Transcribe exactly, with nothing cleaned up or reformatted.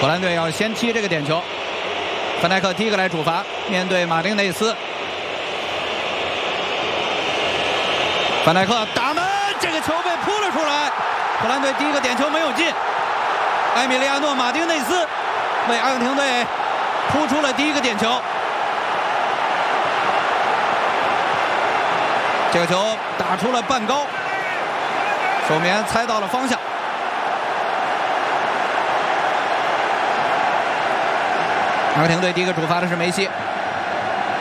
荷兰队要先踢这个点球，范戴克第一个来主罚，面对马丁内斯。范戴克打门，这个球被扑了出来，荷兰队第一个点球没有进。埃米利亚诺·马丁内斯为阿根廷队扑出了第一个点球。这个球打出了半高，守门员猜到了方向。阿根廷队第一个主罚的是梅西。